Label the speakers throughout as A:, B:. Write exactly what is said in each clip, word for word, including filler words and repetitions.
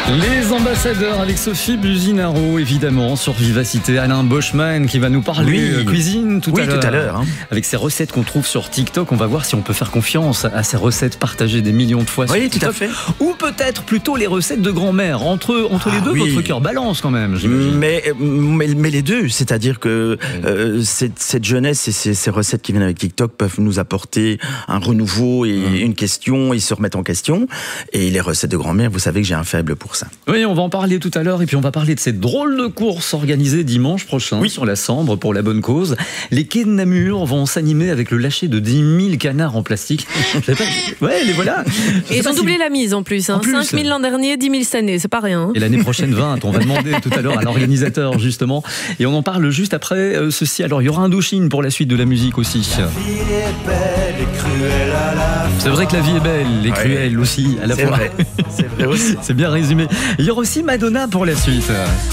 A: Les ambassadeurs avec Sophie Buzinaro, évidemment, sur Vivacité. Alain Boschman qui va nous parler
B: oui.
A: cuisine tout
B: oui,
A: à l'heure.
B: tout à l'heure hein.
A: Avec ces recettes qu'on trouve sur TikTok, on va voir si on peut faire confiance à ces recettes partagées des millions de fois
B: oui,
A: sur TikTok.
B: Tout à fait.
A: Ou peut-être plutôt les recettes de grand-mère. Entre, entre ah, les deux, oui. votre cœur balance quand même, j'imagine.
B: Mais, mais, mais les deux, c'est-à-dire que oui. euh, cette, cette jeunesse et ces, ces recettes qui viennent avec TikTok peuvent nous apporter un renouveau et mmh. une question, ils se remettent en question. Et les recettes de grand-mère, vous savez que j'ai un faible pour ça.
A: Oui, on va en parler tout à l'heure et puis on va parler de cette drôle de course organisée dimanche prochain oui. sur la Sambre pour la bonne cause. Les quais de Namur vont s'animer avec le lâcher de dix mille canards en plastique. pas... Ouais, les voilà.
C: Et ils ont doublé si... la mise en plus, hein. en plus. cinq mille l'an dernier, dix mille cette année, c'est pas rien. Hein.
A: Et l'année prochaine vingt, on va demander tout à l'heure à l'organisateur justement. Et on en parle juste après euh, ceci. Alors il y aura un Indochine pour la suite de la musique aussi. La vie est belle et cruelle à la fois. C'est vrai que la vie est belle et ouais. cruelle aussi à la
B: c'est
A: fois.
B: Vrai. C'est vrai aussi.
A: C'est bien résumé. Il y aura aussi Madonna pour la suite.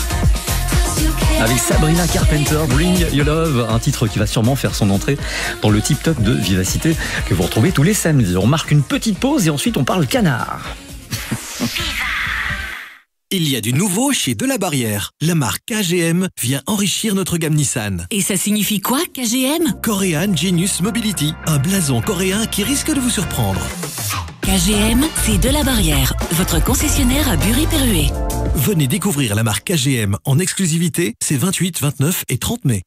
A: Avec Sabrina Carpenter, Bring Your Love, un titre qui va sûrement faire son entrée dans le Tip Top de Vivacité que vous retrouvez tous les samedis. On marque une petite pause et ensuite on parle canard.
D: Il y a du nouveau chez Delabarrière. La marque K G M vient enrichir notre gamme Nissan.
E: Et ça signifie quoi, K G M ?
D: Korean Genius Mobility, un blason coréen qui risque de vous surprendre.
E: K G M, c'est Delabarrière, votre concessionnaire à Bury-Perruet.
D: Venez découvrir la marque K G M en exclusivité ces vingt-huit, vingt-neuf et trente mai.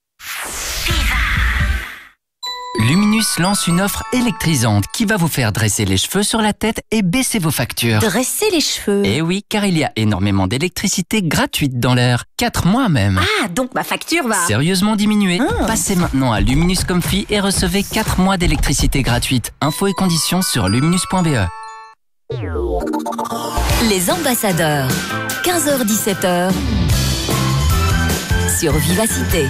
F: Luminus lance une offre électrisante qui va vous faire dresser les cheveux sur la tête et baisser vos factures.
E: Dresser les cheveux ?
F: Eh oui, car il y a énormément d'électricité gratuite dans l'air. quatre mois même.
E: Ah, donc ma facture va...
F: sérieusement diminuer. Ah. Passez maintenant à Luminus Comfy et recevez quatre mois d'électricité gratuite. Infos et conditions sur luminus point b e.
E: Les ambassadeurs, quinze heures dix-sept heures, sur Vivacité.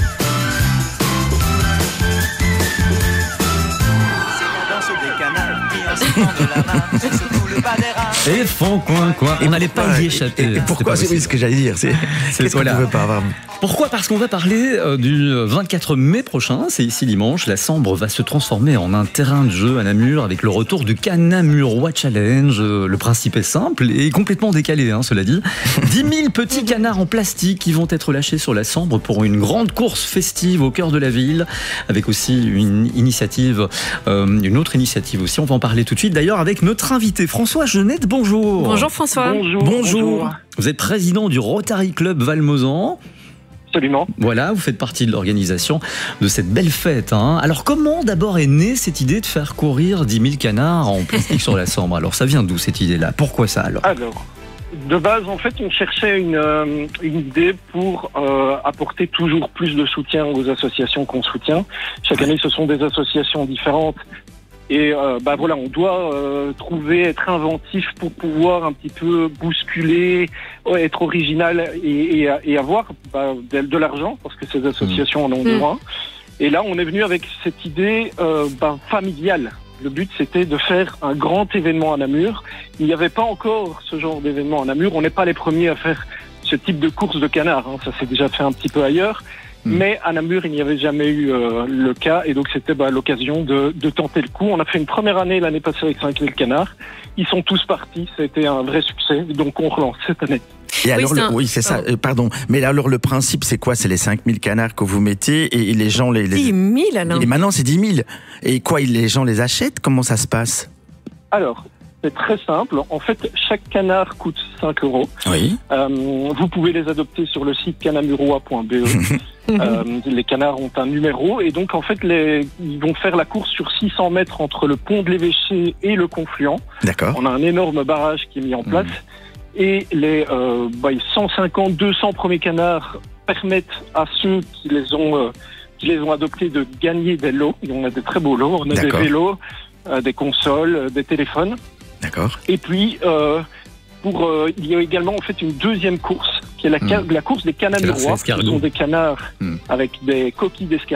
A: Et font coin coin. On n'allait pas y échapper.
B: Et, et pourquoi c'est ce que j'allais dire. C'est qu'est-ce
A: voilà.
B: qu'on ne veut pas avoir.
A: Pourquoi ? Parce qu'on va parler euh, du vingt-quatre mai prochain. C'est ici dimanche. La Sambre va se transformer en un terrain de jeu à Namur avec le retour du Canamurois Challenge. Euh, le principe est simple et complètement décalé, hein, cela dit. dix mille petits canards en plastique qui vont être lâchés sur la Sambre pour une grande course festive au cœur de la ville, avec aussi une initiative, euh, une autre initiative aussi. On va en parler tout de suite. D'ailleurs, avec notre invité François Genette. Bonjour.
C: Bonjour François.
G: Bonjour.
A: Bonjour. Vous êtes président du Rotary Club Valmozan.
G: Absolument.
A: Voilà, vous faites partie de l'organisation de cette belle fête. Hein. Alors, comment d'abord est née cette idée de faire courir dix mille canards en plastique sur la Sambre ? Alors, ça vient d'où cette idée-là ? Pourquoi ça alors ?
G: Alors, de base, en fait, on cherchait une, euh, une idée pour euh, apporter toujours plus de soutien aux associations qu'on soutient. Chaque année, ce sont des associations différentes. Et euh, bah voilà, on doit euh, trouver, être inventif pour pouvoir un petit peu bousculer, ouais, être original et, et, et avoir bah, de, de l'argent, parce que ces associations en ont besoin. Et là, on est venu avec cette idée euh, bah, familiale. Le but, c'était de faire un grand événement à Namur. Il n'y avait pas encore ce genre d'événement à Namur. On n'est pas les premiers à faire ce type de course de canard. Hein. Ça s'est déjà fait un petit peu ailleurs. Mmh. Mais à Namur, il n'y avait jamais eu euh, le cas. Et donc, c'était bah, l'occasion de, de tenter le coup. On a fait une première année l'année passée avec cinq mille canards. Ils sont tous partis. Ça a été un vrai succès. Donc, on relance cette année.
B: Et alors, oui, c'est, un... oui, c'est ça, euh, pardon. Mais alors, le principe, c'est quoi ? C'est les cinq mille canards que vous mettez et, et les gens les. les...
C: dix mille, Alain.
B: Et maintenant, c'est dix mille. Et quoi, les gens les achètent ? Comment ça se passe ?
G: Alors. C'est très simple. En fait, chaque canard coûte cinq euros.
B: Oui.
G: Euh, vous pouvez les adopter sur le site canamurois point b e. euh, les canards ont un numéro et donc en fait, les, ils vont faire la course sur six cents mètres entre le pont de l'Évêché et le confluent.
B: D'accord.
G: On a un énorme barrage qui est mis en place mmh. et les euh, bah, cent cinquante, deux cents premiers canards permettent à ceux qui les ont euh, qui les ont adoptés de gagner des lots. Et on a des très beaux lots. On a D'accord. des vélos, euh, des consoles, euh, des téléphones.
B: D'accord.
G: Et puis, euh, pour, euh, il y a également en fait une deuxième course, qui est la, ca- mmh. la course des canamurois. Ce sont des canards mmh. avec des coquilles d'escargot.